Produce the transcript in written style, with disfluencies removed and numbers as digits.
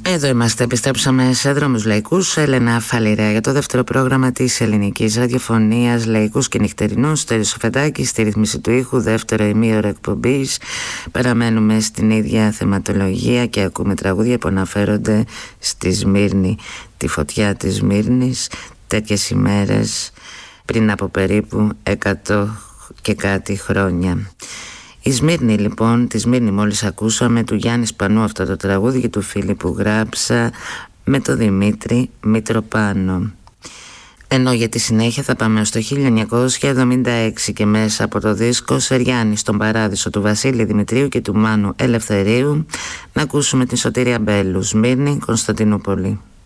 Εδώ είμαστε, επιστρέψαμε σε Δρόμους Λαϊκούς. Έλενα Φαλιρέα για το δεύτερο πρόγραμμα της ελληνικής ραδιοφωνίας, Λαϊκούς και Νυχτερινούς. Στέλιος Σοφεντάκης στη ρύθμιση του ήχου, δεύτερο ημίωρο εκπομπής. Παραμένουμε στην ίδια θεματολογία και ακούμε τραγούδια που αναφέρονται στη Σμύρνη, τη φωτιά της Σμύρνης, τέτοιες ημέρες πριν από περίπου 100 και κάτι χρόνια. Η Σμύρνη λοιπόν, τη Σμύρνη μόλις ακούσαμε, του Γιάννη Σπανού αυτό το τραγούδι και του Φίλιππου Γράψα με το Δημήτρη Μητροπάνο. Ενώ για τη συνέχεια θα πάμε στο 1976 και μέσα από το δίσκο Σεριάννη στον Παράδεισο του Βασίλη Δημητρίου και του Μάνου Ελευθερίου να ακούσουμε την Σωτήρια Μπέλου, Σμύρνη, Κωνσταντινούπολη.